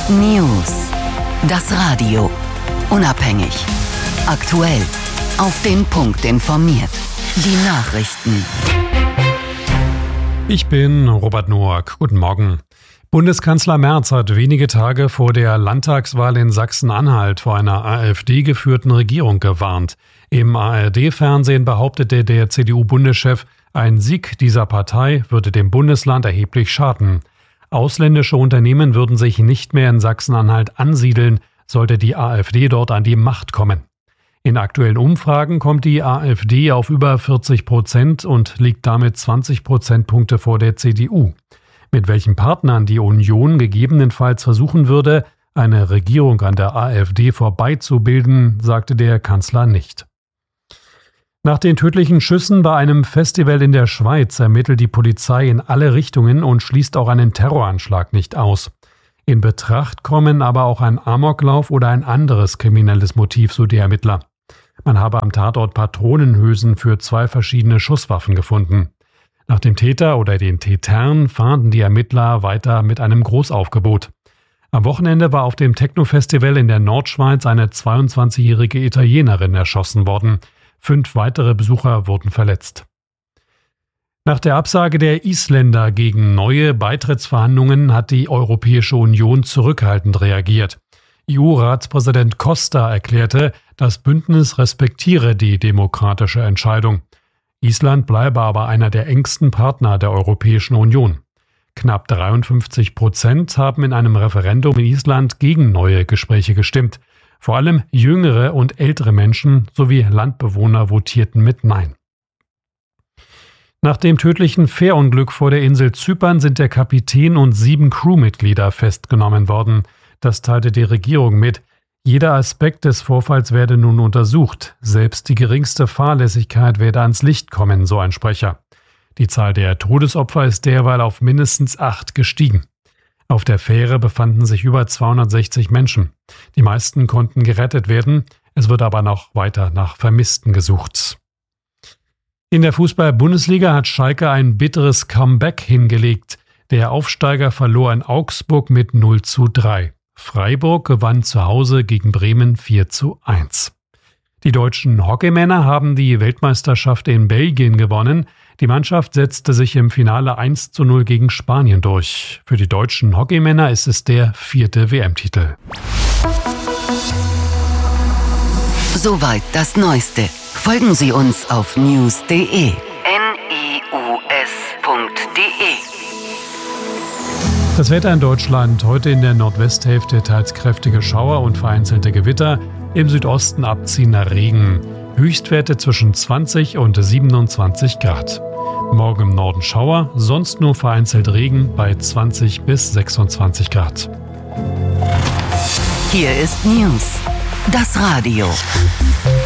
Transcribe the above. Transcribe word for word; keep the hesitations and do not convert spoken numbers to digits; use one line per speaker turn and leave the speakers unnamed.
News. Das Radio. Unabhängig. Aktuell. Auf den Punkt informiert. Die Nachrichten.
Ich bin Robert Noack. Guten Morgen. Bundeskanzler Merz hat wenige Tage vor der Landtagswahl in Sachsen-Anhalt vor einer AfD-geführten Regierung gewarnt. Im A R D-Fernsehen behauptete der C D U-Bundeschef, ein Sieg dieser Partei würde dem Bundesland erheblich schaden. Ausländische Unternehmen würden sich nicht mehr in Sachsen-Anhalt ansiedeln, sollte die AfD dort an die Macht kommen. In aktuellen Umfragen kommt die AfD auf über vierzig Prozent und liegt damit zwanzig Prozentpunkte vor der C D U. Mit welchen Partnern die Union gegebenenfalls versuchen würde, eine Regierung an der AfD vorbeizubilden, sagte der Kanzler nicht. Nach den tödlichen Schüssen bei einem Festival in der Schweiz ermittelt die Polizei in alle Richtungen und schließt auch einen Terroranschlag nicht aus. In Betracht kommen aber auch ein Amoklauf oder ein anderes kriminelles Motiv, so die Ermittler. Man habe am Tatort Patronenhülsen für zwei verschiedene Schusswaffen gefunden. Nach dem Täter oder den Tätern fahnden die Ermittler weiter mit einem Großaufgebot. Am Wochenende war auf dem Techno-Festival in der Nordschweiz eine zweiundzwanzigjährige Italienerin erschossen worden. Fünf weitere Besucher wurden verletzt. Nach der Absage der Isländer gegen neue Beitrittsverhandlungen hat die Europäische Union zurückhaltend reagiert. E U-Ratspräsident Costa erklärte, das Bündnis respektiere die demokratische Entscheidung. Island bleibe aber einer der engsten Partner der Europäischen Union. Knapp dreiundfünfzig Prozent haben in einem Referendum in Island gegen neue Gespräche gestimmt. Vor allem jüngere und ältere Menschen sowie Landbewohner votierten mit Nein. Nach dem tödlichen Fährunglück vor der Insel Zypern sind der Kapitän und sieben Crewmitglieder festgenommen worden. Das teilte die Regierung mit. Jeder Aspekt des Vorfalls werde nun untersucht. Selbst die geringste Fahrlässigkeit werde ans Licht kommen, so ein Sprecher. Die Zahl der Todesopfer ist derweil auf mindestens acht gestiegen. Auf der Fähre befanden sich über zweihundertsechzig Menschen. Die meisten konnten gerettet werden. Es wird aber noch weiter nach Vermissten gesucht. In der Fußball-Bundesliga hat Schalke ein bitteres Comeback hingelegt. Der Aufsteiger verlor in Augsburg mit null zu drei. Freiburg gewann zu Hause gegen Bremen vier zu eins. Die deutschen Hockeymänner haben die Weltmeisterschaft in Belgien gewonnen. Die Mannschaft setzte sich im Finale eins zu null gegen Spanien durch. Für die deutschen Hockeymänner ist es der vierte W M-Titel.
Soweit das Neueste. Folgen Sie uns auf news punkt de. N I U S punkt de.
Das Wetter in Deutschland: heute in der Nordwesthälfte teils kräftige Schauer und vereinzelte Gewitter, im Südosten abziehender Regen. Höchstwerte zwischen zwanzig und siebenundzwanzig Grad. Morgen im Norden Schauer, sonst nur vereinzelt Regen bei zwanzig bis sechsundzwanzig Grad.
Hier ist News. Das Radio.